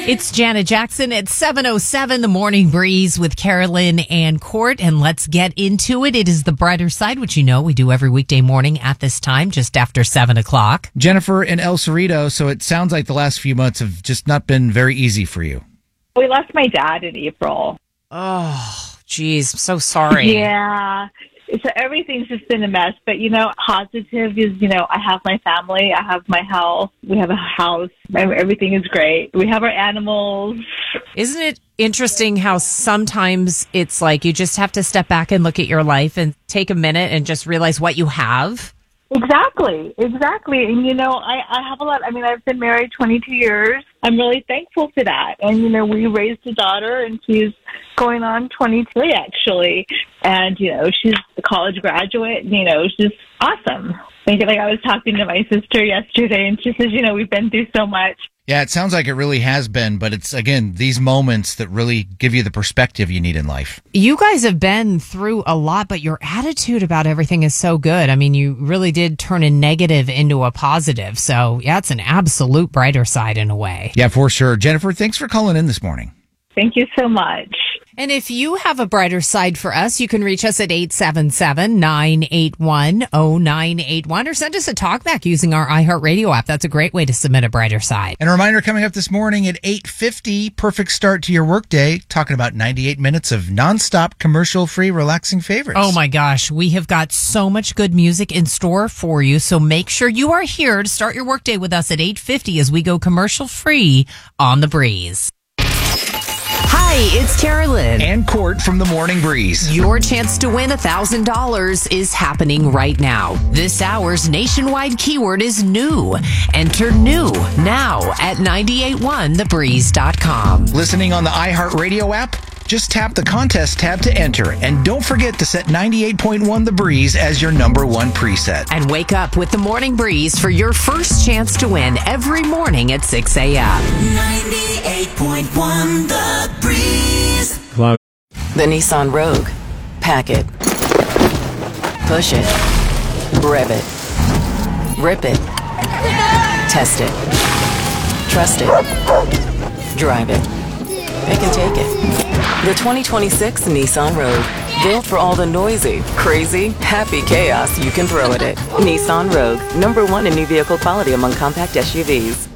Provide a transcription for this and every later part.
It's Janet Jackson at 7:07, the Morning Breeze with Carolyn and Court. And let's get into it. It is the brighter side, which you know we do every weekday morning at this time, just after 7 o'clock. Jennifer in El Cerrito, so it sounds like the last few months have just not been very easy for you. We lost my dad in April. Oh, geez. I'm so sorry. Yeah. So everything's just been a mess. But, positive is, I have my family. I have my health. We have a house. Everything is great. We have our animals. Isn't it interesting how sometimes it's like you just have to step back and look at your life and take a minute and just realize what you have? Exactly. And, I have a lot. I've been married 22 years. I'm really thankful for that. And, we raised a daughter, and she's going on 23, actually. And, she's a college graduate, and, she's awesome. I was talking to my sister yesterday, and she says, we've been through so much. Yeah, it sounds like it really has been, but it's, again, these moments that really give you the perspective you need in life. You guys have been through a lot, but your attitude about everything is so good. You really did turn a negative into a positive. So, yeah, it's an absolute brighter side in a way. Yeah, for sure. Jennifer, thanks for calling in this morning. Thank you so much. And if you have a brighter side for us, you can reach us at 877-981-0981 or send us a talkback using our iHeartRadio app. That's a great way to submit a brighter side. And a reminder coming up this morning at 8:50, perfect start to your workday, talking about 98 minutes of nonstop commercial-free relaxing favorites. Oh my gosh, we have got so much good music in store for you, so make sure you are here to start your workday with us at 8:50 as we go commercial-free on The Breeze. Hi, it's Carolyn. And Court from The Morning Breeze. Your chance to win $1,000 is happening right now. This hour's nationwide keyword is new. Enter new now at 981thebreeze.com. Listening on the iHeartRadio app? Just tap the contest tab to enter. And don't forget to set 98.1 The Breeze as your number one preset. And wake up with The Morning Breeze for your first chance to win every morning at 6 a.m. 98.1 The Breeze. The Nissan Rogue. Pack it. Push it. Rev it. Rip it. Test it. Trust it. Drive it. Pick and take it. The 2026 Nissan Rogue. Built for all the noisy, crazy, happy chaos you can throw at it. Nissan Rogue. #1 in new vehicle quality among compact SUVs.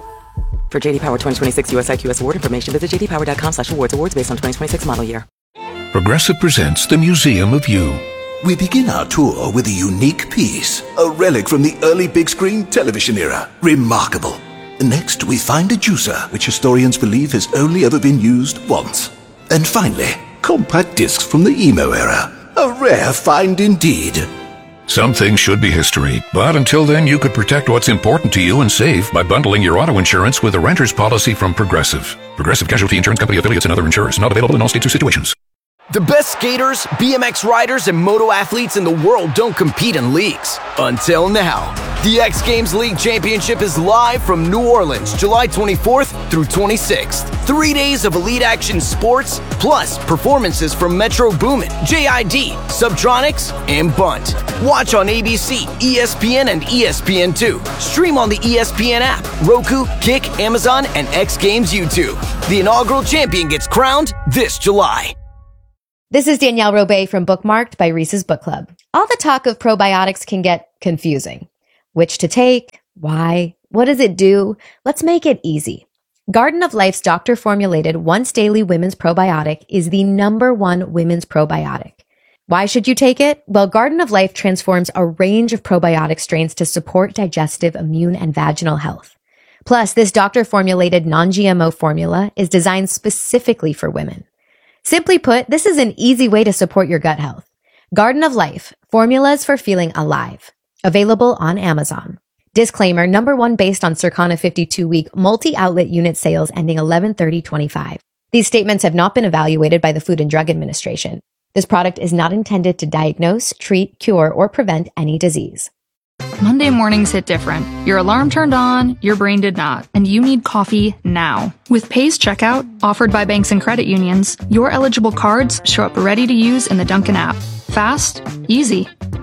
For JD Power 2026 US IQS award information, visit jdpower.com/awards. Awards based on 2026 model year. Progressive presents the Museum of You. We begin our tour with a unique piece, a relic from the early big screen television era. Remarkable. Next, we find a juicer, which historians believe has only ever been used once. And finally, compact discs from the emo era. A rare find indeed. Some things should be history, but until then you could protect what's important to you and save by bundling your auto insurance with a renter's policy from Progressive. Progressive Casualty Insurance Company affiliates and other insurers. Not available in all states or situations. The best skaters, BMX riders, and moto athletes in the world don't compete in leagues. Until now. The X Games League Championship is live from New Orleans, July 24th through 26th. 3 days of elite action sports, plus performances from Metro Boomin, JID, Subtronics, and Bunt. Watch on ABC, ESPN, and ESPN2. Stream on the ESPN app, Roku, Kick, Amazon, and X Games YouTube. The inaugural champion gets crowned this July. This is Danielle Robay from Bookmarked by Reese's Book Club. All the talk of probiotics can get confusing. Which to take? Why? What does it do? Let's make it easy. Garden of Life's doctor-formulated once-daily women's probiotic is the #1 women's probiotic. Why should you take it? Well, Garden of Life transforms a range of probiotic strains to support digestive, immune, and vaginal health. Plus, this doctor-formulated non-GMO formula is designed specifically for women. Simply put, this is an easy way to support your gut health. Garden of Life, formulas for feeling alive. Available on Amazon. Disclaimer, #1 based on Circana 52-week multi-outlet unit sales ending 11/30/25. These statements have not been evaluated by the Food and Drug Administration. This product is not intended to diagnose, treat, cure, or prevent any disease. Monday mornings hit different. Your alarm turned on, your brain did not, and you need coffee now. With Pace Checkout, offered by banks and credit unions, your eligible cards show up ready to use in the Dunkin' app. Fast, easy.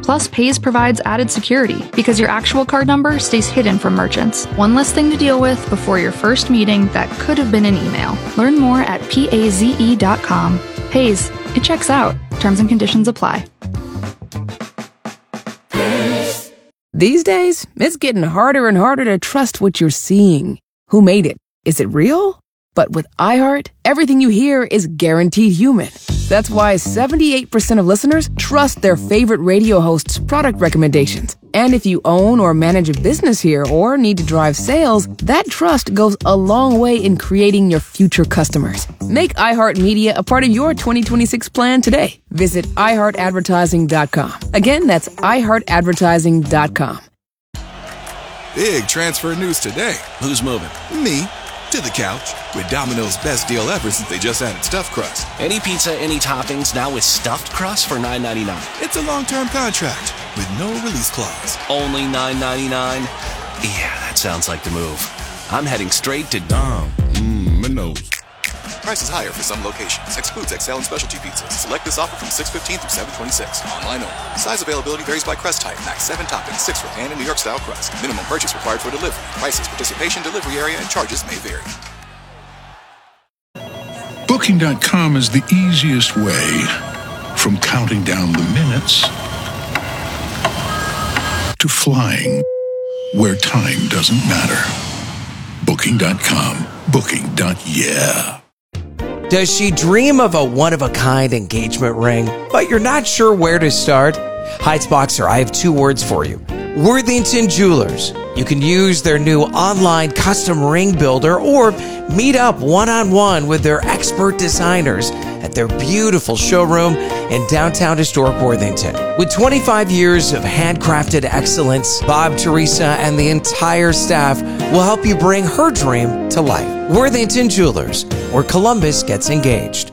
Plus, Paze provides added security because your actual card number stays hidden from merchants. One less thing to deal with before your first meeting that could have been an email. Learn more at paze.com. Paze, it checks out. Terms and conditions apply. These days, it's getting harder and harder to trust what you're seeing. Who made it? Is it real? But with iHeart, everything you hear is guaranteed human. That's why 78% of listeners trust their favorite radio hosts' product recommendations. And if you own or manage a business here or need to drive sales, that trust goes a long way in creating your future customers. Make iHeartMedia a part of your 2026 plan today. Visit iHeartAdvertising.com. Again, that's iHeartAdvertising.com. Big transfer news today. Who's moving? Me. To the couch with Domino's best deal ever since they just added stuffed crust. Any pizza, any toppings, now with stuffed crust for $9.99. It's a long-term contract with no release clause. Only $9.99? Yeah, that sounds like the move. I'm heading straight to my nose. Prices higher for some locations. Excludes XL and specialty pizzas. Select this offer from 6/15 through 7/26. Online only. Size availability varies by crust type. Max 7 toppings, 6 for pan and New York style crust. Minimum purchase required for delivery. Prices, participation, delivery area, and charges may vary. Booking.com is the easiest way from counting down the minutes to flying where time doesn't matter. Booking.com. Booking.yeah. Does she dream of a one-of-a-kind engagement ring, but you're not sure where to start? Heights Boxer, I have 2 words for you. Worthington Jewelers. You can use their new online custom ring builder or meet up one-on-one with their expert designers at their beautiful showroom in downtown historic Worthington. With 25 years of handcrafted excellence, Bob, Teresa, and the entire staff will help you bring her dream to life. Worthington Jewelers, where Columbus gets engaged.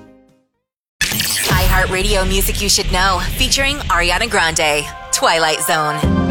iHeartRadio Music You Should Know, featuring Ariana Grande, Twilight Zone.